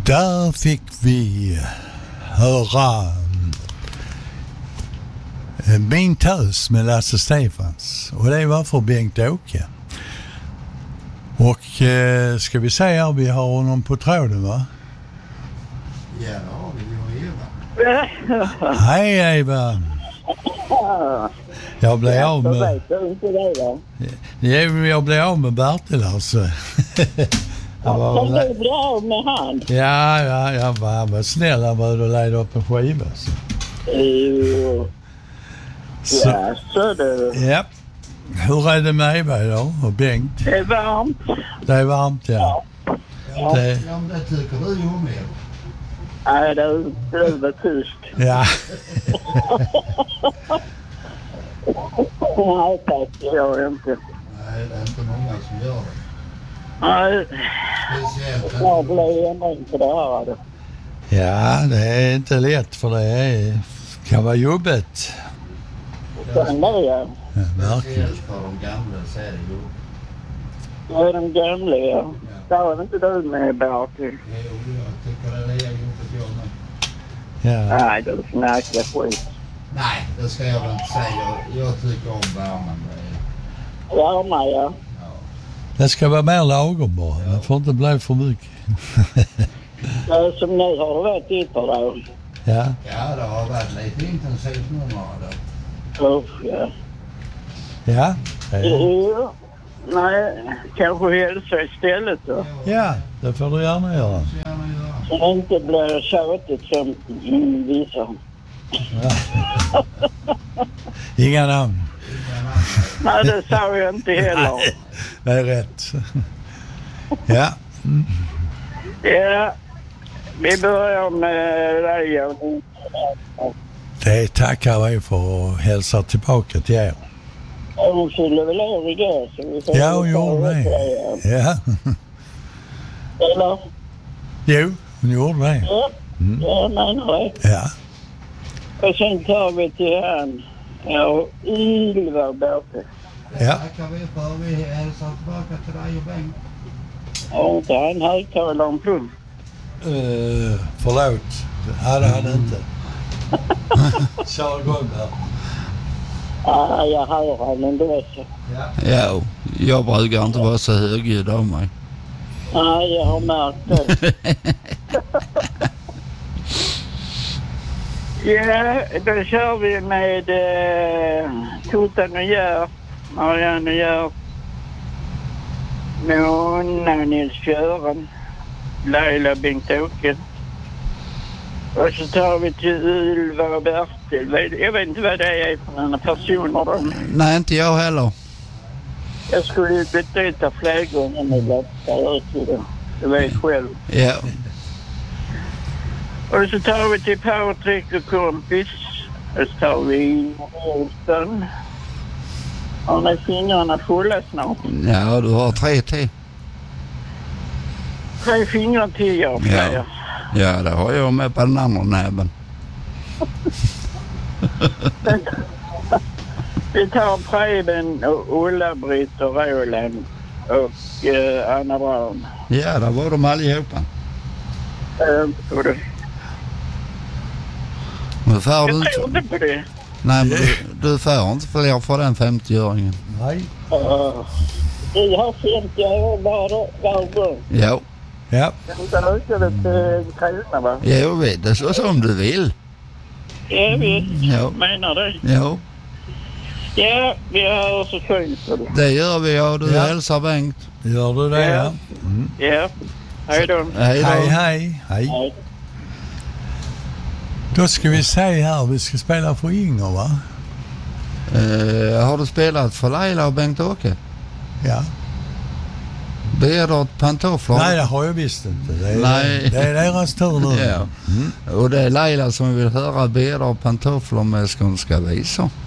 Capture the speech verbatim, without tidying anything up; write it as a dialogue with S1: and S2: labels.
S1: Där fick vi höra Min tös med Lasse Stefans. Och det var för Bengt-Åke. Och eh, ska vi säga vi har honom på tråden, va?
S2: Ja, då vi har Eva.
S1: Hej Eva. Jag blev av med... Jag blev av med Bertil alltså.
S3: Han var... Kan du bli av med han?
S1: Ja, ja, jag var, var snäll. Han var och lejde upp en skiva. Så.
S3: Jo.
S1: Så,
S3: ja, så det...
S1: Ja. Hur är det med Eva idag och Bengt?
S3: Det är varmt.
S1: Det är varmt, ja.
S2: Ja,
S1: det...
S2: ja men det tycker du ju om er.
S3: Nej, det är, det är tyst.
S1: Ja.
S3: Nej, tack. Det gör jag inte.
S2: Nej, det är inte många som gör det.
S3: Nej.
S2: Speciellt.
S3: Jag blir ändring på det här.
S1: Ja, det är inte lätt för det är, kan vara jobbigt.
S3: Sen det, ja.
S1: Ja, verkligen.
S2: För de gamla så är det jobbigt.
S3: Ja, de gamla, ja. Det var inte du med, Bertil.
S2: Jo, jag tycker det är jobbigt jag med.
S1: Ja.
S3: Nej, du snackar skit.
S2: Nej, det ska jag väl inte säga. Jag, jag tycker om värmen.
S3: Värma, ja.
S2: Ja.
S1: Det ska vara mer lagom bara. Det får inte bli för mycket.
S3: Ja, som nu har det varit ytter då.
S1: Ja.
S2: Ja, det har varit lite intensivt nu då.
S3: Uff, ja.
S1: Ja. Ja.
S3: Jo. Nej, kanske hälsa istället då.
S1: Ja, det får du gärna göra.
S2: Så gärna göra.
S3: Så det inte blir tjatigt som mm, vissa.
S1: Ja. Inga namn.
S3: Nej, det sa jag inte heller.
S1: Nej, det är rätt. Ja. Mm.
S3: Ja, vi börjar med dig.
S1: Det tackar vi för att hälsa tillbaka till er.
S3: Hon fyllde väl år igår så vi får...
S1: Ja, hon gjorde det. Ja.
S3: Eller?
S1: Jo, hon gjorde det.
S3: Ja,
S1: Mm.
S3: jag menar det.
S1: Ja.
S3: Och sen tar vi till han. Ja, Ylva Bertil.
S2: Det
S1: Ja.
S2: tackar vi för. Vi hälsar tillbaka till dig och Bengt.
S3: Har inte han högtalaren på?
S1: Uh, förlåt. Det hade han inte. Kör igång där.
S3: Ja, jag hör han ändå så.
S2: Ja.
S4: Ja, jag brukar inte vara så högljudd av mig.
S3: Nej, jag har märkt det. Ja, då kör vi med eh, Totan och Gör, Marianne och Gör, Mona Nils-Göran, Laila Bengt-Åke. Och så tar vi till Ylva och Bertil. Jag vet inte vad det är för några personer de.
S4: Nej, inte jag heller.
S3: Jag skulle ju byta flera gånger med Laila ut det. Du vet själv.
S4: Ja.
S3: Och så tar vi till Patrik och kompis. Och så tar vi Olsson. Har ni fingrarna fulla snart?
S4: Ja, du har tre till.
S3: Tre fingrar till jag säger.
S4: Ja. Ja, det har jag med på den andra näven.
S3: Vi tar Preben och Ulla-Britt och Roland och eh, Anna Braun.
S4: Ja, där var de allihopa.
S3: Eh, och det.
S4: Men får
S3: Jag
S4: du
S3: tror
S4: inte...
S3: inte på det.
S4: Nej, men du, du får inte fler för den femtio-åringen.
S1: Nej.
S3: Uh, vi har femtio år var, var gång.
S4: Jo.
S1: Ja.
S3: Jag inte öka det till krona, va?
S4: Jo, vet det så som du vill.
S3: Ja, vi
S4: Jo.
S3: menar det.
S4: Jo,
S3: Ja, vi har så fint för det.
S4: det gör vi och du
S1: Ja.
S4: hälsar Bengt.
S1: Gör du det, ja? Mm.
S3: Ja, hej då.
S4: Hej då.
S1: Hej, hej. Hej.
S3: Hej.
S1: Då ska vi säga här, vi ska spela för Inger, va?
S4: Uh, har du spelat för Laila och Bengt-Åke?
S1: Ja.
S4: Bedert pantoflor?
S1: Nej, det har jag visst inte. Det är,
S4: Nej.
S1: det är deras tur nu.
S4: Ja.
S1: Mm.
S4: Och det är Laila som vill höra Bedert pantoflor med skånska visor.